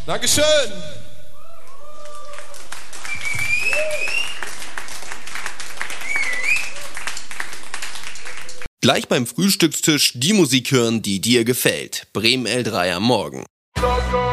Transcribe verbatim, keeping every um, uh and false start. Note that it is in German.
Dankeschön. Gleich beim Frühstückstisch die Musik hören, die dir gefällt. Bremen L drei am Morgen.